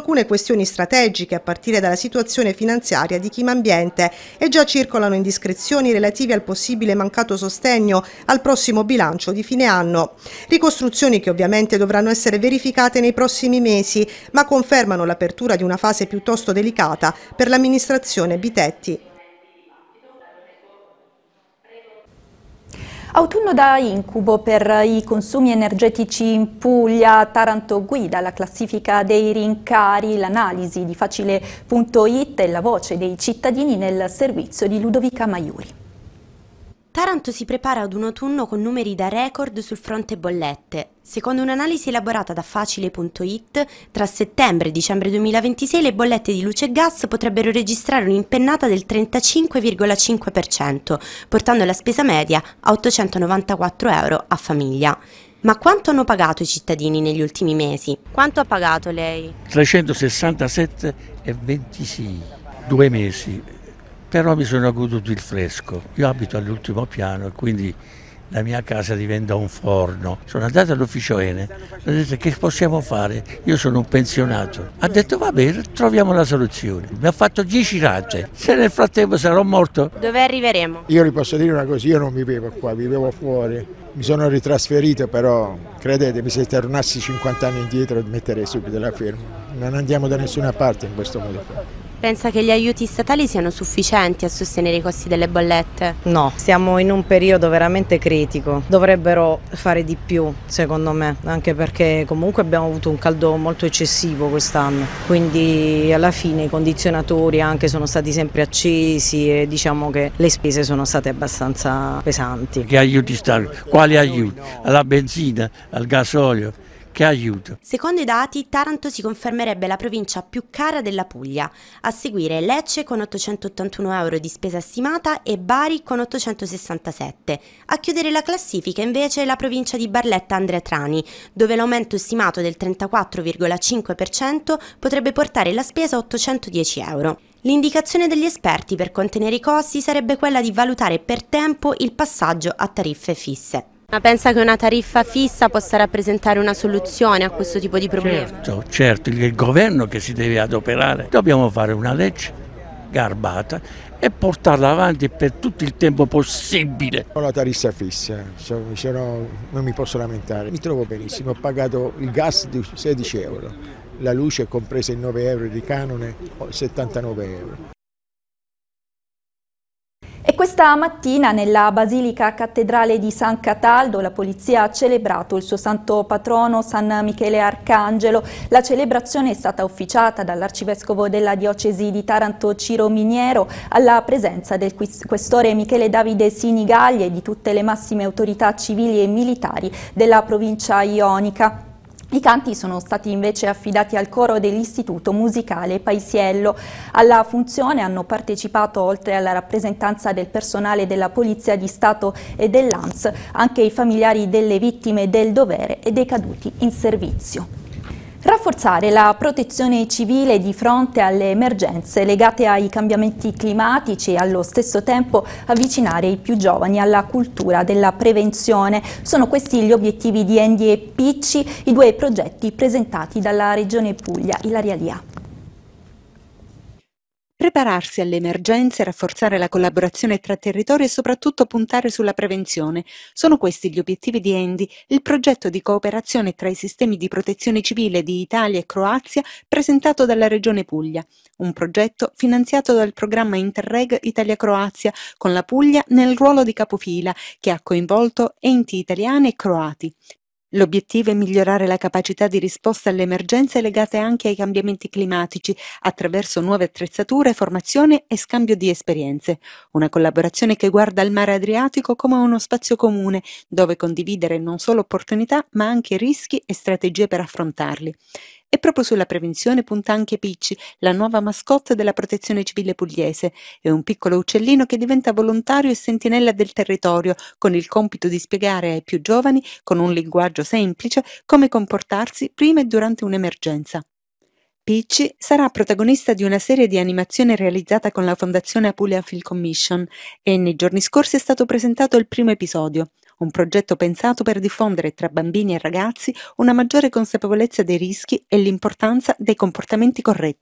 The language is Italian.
alcune questioni strategiche a partire dalla situazione finanziaria di Chimambiente e già circolano indiscrezioni relative al possibile mancato sostegno al prossimo bilancio di fine anno. Ricostruzioni che ovviamente dovranno essere verificate nei prossimi mesi, ma confermano l'apertura di una fase piuttosto delicata per l'amministrazione Bitetti. Autunno da incubo per i consumi energetici in Puglia. Taranto guida la classifica dei rincari, l'analisi di Facile.it e la voce dei cittadini nel servizio di Ludovica Maiuri. Taranto si prepara ad un autunno con numeri da record sul fronte bollette. Secondo un'analisi elaborata da Facile.it, tra settembre e dicembre 2026 le bollette di luce e gas potrebbero registrare un'impennata del 35,5%, portando la spesa media a 894 euro a famiglia. Ma quanto hanno pagato i cittadini negli ultimi mesi? Quanto ha pagato lei? 367,26, 2 mesi. Però mi sono goduto il fresco. Io abito all'ultimo piano e quindi la mia casa diventa un forno. Sono andato all'ufficio Ene, ho detto che possiamo fare? Io sono un pensionato. Ha detto va bene, troviamo la soluzione. Mi ha fatto 10 rate. Se nel frattempo sarò morto. Dove arriveremo? Io vi posso dire una cosa, io non vivevo qua, vivevo fuori. Mi sono ritrasferito, però credetemi, se tornassi 50 anni indietro metterei subito la firma. Non andiamo da nessuna parte in questo modo qua. Pensa che gli aiuti statali siano sufficienti a sostenere i costi delle bollette? No, siamo in un periodo veramente critico, dovrebbero fare di più secondo me, anche perché comunque abbiamo avuto un caldo molto eccessivo quest'anno, quindi alla fine i condizionatori anche sono stati sempre accesi e diciamo che le spese sono state abbastanza pesanti. Che aiuti statali? Quali aiuti? Alla benzina, al gasolio? Che aiuto? Secondo i dati, Taranto si confermerebbe la provincia più cara della Puglia, a seguire Lecce con 881 euro di spesa stimata e Bari con 867. A chiudere la classifica invece la provincia di Barletta-Andria Trani, dove l'aumento stimato del 34,5% potrebbe portare la spesa a 810 euro. L'indicazione degli esperti per contenere i costi sarebbe quella di valutare per tempo il passaggio a tariffe fisse. Ma pensa che una tariffa fissa possa rappresentare una soluzione a questo tipo di problemi? Certo, il governo che si deve adoperare. Dobbiamo fare una legge garbata e portarla avanti per tutto il tempo possibile. Ho la tariffa fissa, non mi posso lamentare, mi trovo benissimo, ho pagato il gas di 16 euro, la luce compresa in 9 euro di canone, 79 euro. E questa mattina nella Basilica Cattedrale di San Cataldo la polizia ha celebrato il suo santo patrono San Michele Arcangelo. La celebrazione è stata officiata dall'arcivescovo della diocesi di Taranto Ciro Miniero alla presenza del questore Michele Davide Sinigaglia e di tutte le massime autorità civili e militari della provincia ionica. I canti sono stati invece affidati al coro dell'Istituto Musicale Paisiello. Alla funzione hanno partecipato, oltre alla rappresentanza del personale della Polizia di Stato e dell'ANS, anche i familiari delle vittime del dovere e dei caduti in servizio. Rafforzare la protezione civile di fronte alle emergenze legate ai cambiamenti climatici e allo stesso tempo avvicinare i più giovani alla cultura della prevenzione. Sono questi gli obiettivi di Endi e Picci, i due progetti presentati dalla Regione Puglia. Ilaria Lia. Prepararsi alle emergenze, rafforzare la collaborazione tra territori e soprattutto puntare sulla prevenzione. Sono questi gli obiettivi di Endi, il progetto di cooperazione tra i sistemi di protezione civile di Italia e Croazia presentato dalla Regione Puglia. Un progetto finanziato dal programma Interreg Italia-Croazia con la Puglia nel ruolo di capofila che ha coinvolto enti italiani e croati. L'obiettivo è migliorare la capacità di risposta alle emergenze legate anche ai cambiamenti climatici attraverso nuove attrezzature, formazione e scambio di esperienze. Una collaborazione che guarda al mare Adriatico come uno spazio comune dove condividere non solo opportunità ma anche rischi e strategie per affrontarli. E proprio sulla prevenzione punta anche Picci, la nuova mascotte della protezione civile pugliese. È un piccolo uccellino che diventa volontario e sentinella del territorio, con il compito di spiegare ai più giovani, con un linguaggio semplice, come comportarsi prima e durante un'emergenza. Picci sarà protagonista di una serie di animazione realizzata con la Fondazione Apulia Film Commission e nei giorni scorsi è stato presentato il primo episodio. un progetto pensato per diffondere tra bambini e ragazzi una maggiore consapevolezza dei rischi e l'importanza dei comportamenti corretti.